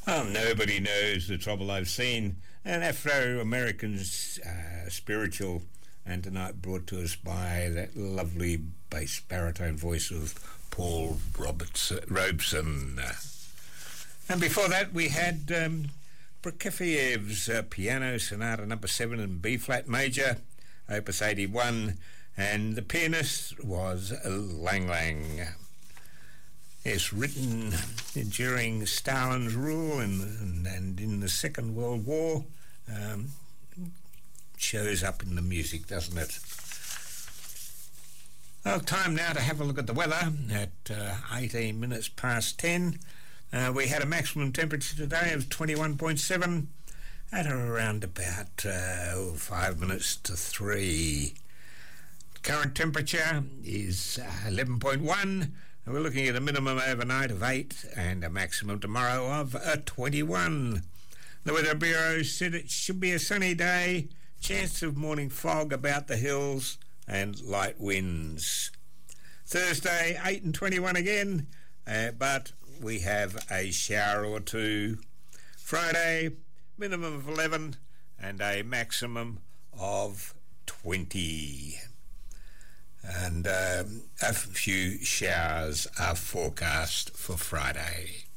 Well, nobody knows the trouble I've seen. An Afro-American's spiritual, and tonight brought to us by that lovely bass baritone voice of Paul Robeson. And before that we had Prokofiev's Piano Sonata No. 7 in B-flat major, Opus 81, and the pianist was Lang Lang. It's written during Stalin's rule and in the Second World War. Shows up in the music, doesn't it? Well, time now to have a look at the weather at 18 minutes past 10. We had a maximum temperature today of 21.7 at around about 5 minutes to 3. Current temperature is 11.1. We're looking at a minimum overnight of 8 and a maximum tomorrow of 21. The Weather Bureau said it should be a sunny day, chance of morning fog about the hills and light winds. Thursday, 8 and 21 again, but we have a shower or two. Friday, minimum of 11 and a maximum of 20. And a few showers are forecast for Friday.